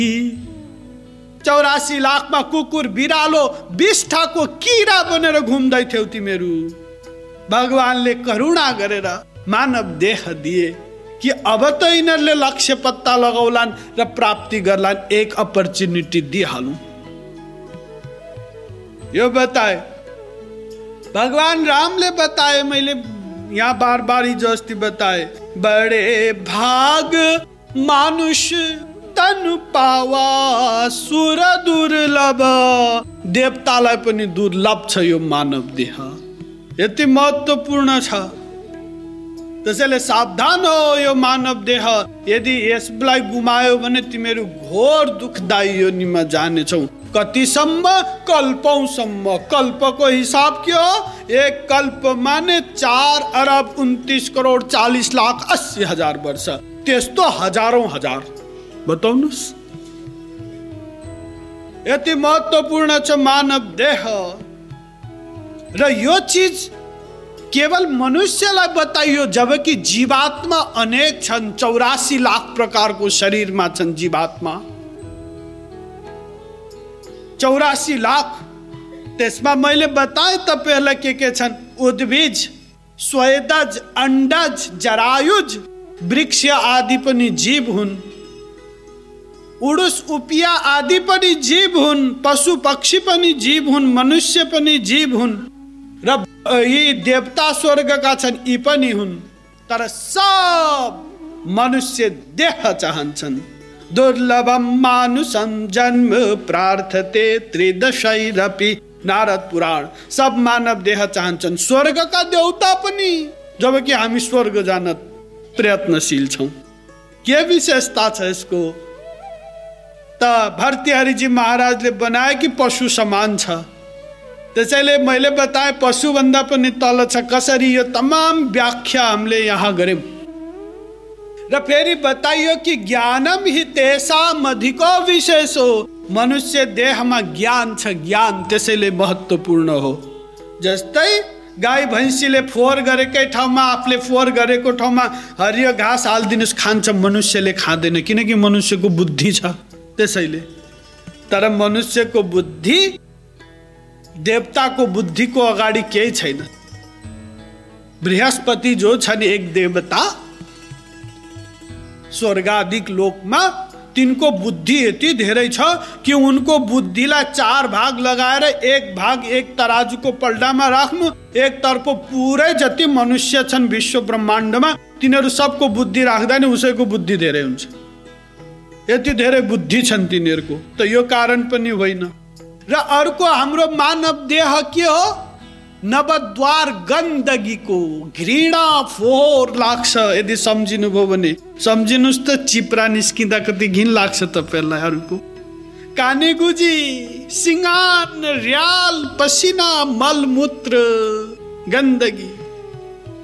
84 लाखमा कुकुर बिरालो बिष्ठाको किरा बनेर घुम्दै थियौ तिमीहरू। भगवानले करुणा गरेर मानव देह दिए कि अब त यिनीहरूले लक्ष्य पत्ता लगाउलान् र प्राप्ति गर्लान्, एक अपर्च्युनिटी दिइहालौँ। यो बताए भगवान रामले बताए, मैले यहाँ बार बार हिजो अस्ति बताए, बडे भाग मानुष तनु पावा सुर दुर्लभ। देवतालाई पनि दुर्लभ छ यो मानव देह, यति महत्त्वपूर्ण छ। त्यसैले सावधान हो यो मानव देह। यदि यसलाई गुमायो भने तिमीहरू घोर दुखदायी योनिमा जानेछौ। कतिसम्म? कल्पौंसम्म। कल्पको हिसाब के हो? एक कल्प माने 4 अरब 29 करोड 40 लाख 80 हजार वर्ष। त्यस्तो हजारौं हजार। बताउनुस्, यति महत्त्वपूर्ण छ मानव देह। र यो चीज केवल मनुष्यलाई बताइयो, जबकि जीवात्मा अनेक छन्। 84 लाख प्रकारको शरीरमा छन् जीवात्मा। 84 लाख। त्यसमा मैले बताए तपाईहरुलाई के छन्? उद्भिज, स्वेदज, अंडज, जरायुज, वृक्ष आदि पनि जीव हुन्। उडुस उपिया आदि पनि जीव हुन्। पशु पक्षी पनि जीव हुन्। मनुष्य पनि जीव हुन्। र यी देवता स्वर्गका छन्, यी पनि हुन्। तर सब मनुष्य देह चाहन्छन्। दुर्लभम मानुषम जन्म प्रार्थते त्रिदशैरपि। नारद पुराण। सब मानव देह चाहन्छन्। स्वर्गका देवता पनि, जबकि हामी स्वर्ग जान प्रयत्नशील छौं। के विशेषता छ यसको? त भर्तृहरिजी महाराजले बनाए कि पशु समान छ। त्यसैले मैले बताए पशु भन्दा पनि तल छ। कसरी? यो तमाम व्याख्या हामीले यहाँ गर्यौं। र फेरि बताइयो कि ज्ञानम हि तेषाम अधिको विशेषो। मनुष्य देहमा ज्ञान छ, ज्ञान त्यसैले महत्त्वपूर्ण हो। जस्तै गाई भैँसीले फोहोर गरेकै ठाउँमा, आफूले फोहोर गरेको ठाउँमा हरियो घाँस हालिदिनुस्, खान्छ। मनुष्यले खाँदैन, किनकि मनुष्यको बुद्धि छ। त्यसैले तर मनुष्यको बुद्धि देवताको बुद्धिको अगाडि केही छैन। बृहस्पति जो छन् एक देवता, स्वर्गादिक लोकमा तिनको बुद्धि यति धेरै छ कि उनको बुद्धिलाई 4 भाग लगाएर एक भाग एक तराजुको पल्टामा राख्नु, एक तर्फ पुरै जति मनुष्य छन् विश्व ब्रह्माण्डमा तिनीहरू सबको बुद्धि राख्दा नि उसैको बुद्धि धेरै हुन्छ। यति धेरै बुद्धि छन् तिनीहरूको। त यो कारण पनि होइन। र अर्को हाम्रो मानव देह के हो? नवद्वार गन्दगीको घृणा फोहोर लाग्छ। यदि सम्झिनु भयो भने सम्झिनुस् त, चिप्रा निस्किँदा कति घिन लाग्छ तपाईहरुलाई। अरूको कानेगुजी, सिंगान, र्याल, पसिना, मलमूत्र, गन्दगी।